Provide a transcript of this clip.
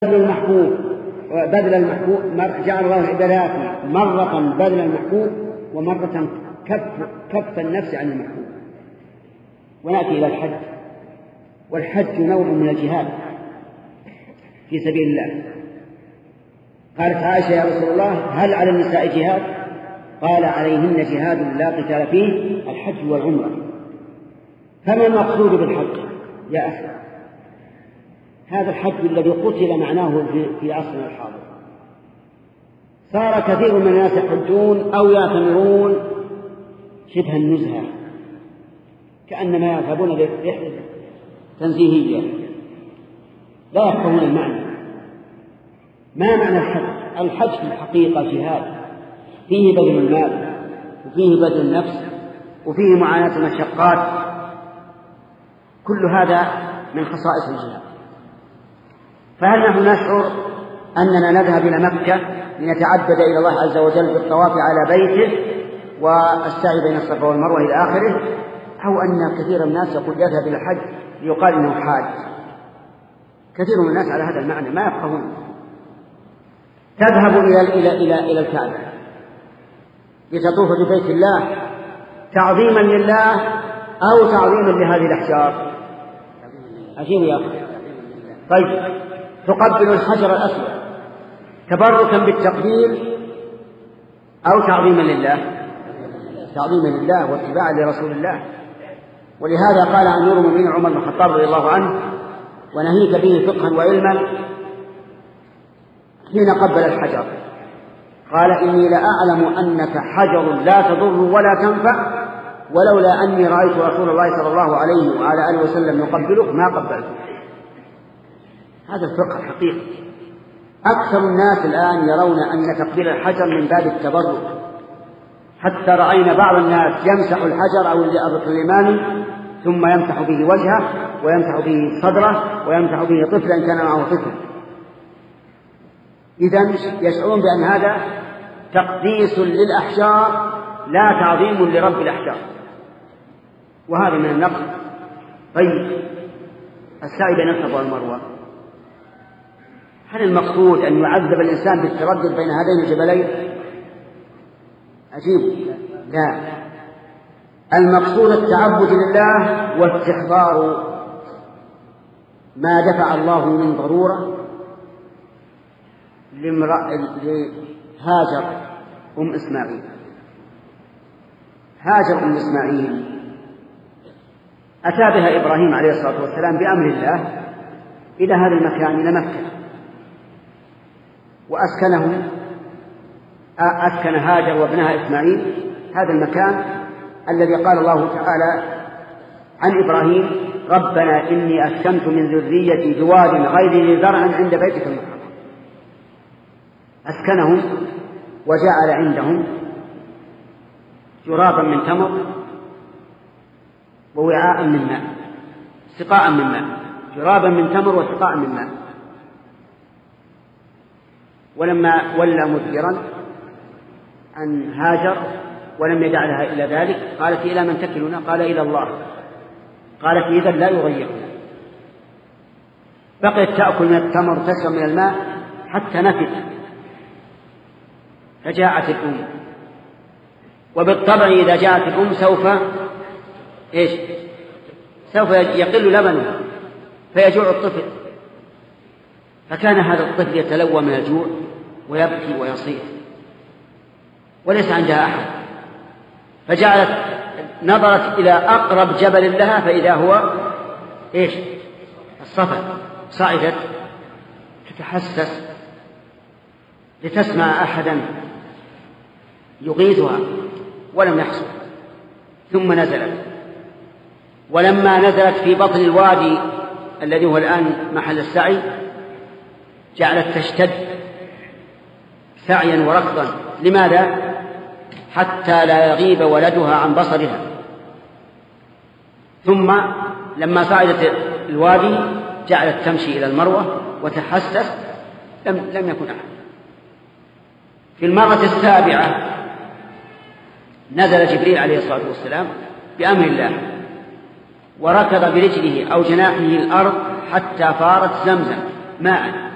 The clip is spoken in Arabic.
بذل المحبوب جعل الله عبادات مرة بذل المحبوب ومرة كف النفس عن المحبوب. ونأتي إلى الحج، والحج نوع من الجهاد في سبيل الله. قالت عائشة: يا رسول الله هل على النساء جهاد؟ قال: عليهن جهاد لا قتال فيه، الحج والعمرة. فما المقصود بالحج يا أخي؟ هذا الحج الذي قتل معناه في عصرنا الحاضر. صار كثير من الناس يحجون أو يعتمرون شبه النزهة، كأنما يذهبون برحلة تنزيهية، لا يفهمون المعنى. ما معنى الحج؟ الحج في الحقيقة جهاد، فيه بذل المال وفيه بذل النفس وفيه معاناة المشقات، كل هذا من خصائص الجهاد. فهل نحن نشعر أننا نذهب إلى مكة لنتعبد إلى الله عز وجل بالطواف على بيته والسعي بين الصفا والمروة إلى آخره، أو أن كثير من الناس يقول يذهب إلى الحج ليقال إنه حاج؟ كثير من الناس على هذا المعنى ما يفقهون. تذهب إلى الكعبة لتطوف ببيت الله تعظيما لله أو تعظيما لهذه الأحجار؟ عجيب يا أخي. طيب، تقبل الحجر الأسود تبركا بالتقبيل أو تعظيما لله؟ تعظيما لله واتباعا لرسول الله. ولهذا قال عن نور المؤمنين عمر بن الخطاب رضي الله عنه: ونهيك به فقها وعلما حين قبل الحجر، قال: إني لأعلم أنك حجر لا تضر ولا تنفع، ولولا أني رأيت رسول الله صلى الله عليه وعلى آله وسلم يقبلك ما قبلته. هذا الفقه الحقيقي. أكثر الناس الآن يرون أن تقبيل الحجر من باب التبرك، حتى رأينا بعض الناس يمسح الحجر أو اليماني ثم يمسح به وجهه ويمسح به صدره ويمسح به طفلا كان معه طفل. إذن يشعرون بأن هذا تقديس للأحجار لا تعظيم لرب الأحجار، وهذا من النقص. طيب، السعي بين الصفا والمروة، هل المقصود أن يعذب الإنسان بالتردد بين هذين الجبلين؟ عجيب. لا، المقصود التعبد لله واستحضار ما دفع الله من ضرورة لهاجر أم إسماعيل. هاجر أم إسماعيل أتى بها إبراهيم عليه الصلاة والسلام بأمر الله إلى هذا المكان، إلى مكة، أسكن هاجر وابنها إسماعيل هذا المكان الذي قال الله تعالى عن إبراهيم: ربنا إني أسكنت من ذريتي بواد غير ذي زرع عند بيتك المحرم. أسكنهم وجعل عندهم جرابا من تمر ووعاء من ماء، سقاء من ماء، جرابا من تمر وسقاء من ماء. ولما ولى مدبرا عن هاجر ولم يدع لها إلى ذلك، قالت: إلى من تكلنا؟ قال: إلى الله. قالت: إذن لا يغيرنا. بقيت تأكل من التمر تشرب من الماء حتى نفت، فجاءت الأم. وبالطبع إذا جاءت الأم سوف يقل لبنه فيجوع الطفل. فكان هذا الطفل يتلوى من الجوع ويبكي ويصيح وليس عندها أحد، نظرت إلى أقرب جبل لها فإذا هو الصفا. صعدت تتحسس لتسمع أحدا يغيثها ولم يحصل، ثم نزلت. ولما نزلت في بطن الوادي الذي هو الآن محل السعي جعلت تشتد سعيا وركضا. لماذا؟ حتى لا يغيب ولدها عن بصرها. ثم لما صعدت الوادي جعلت تمشي إلى المروة وتحسس، لم يكن أحد. في المرة السابعة نزل جبريل عليه الصلاة والسلام بأمر الله وركض برجله أو جناحه الأرض حتى فارت زمزم ماء،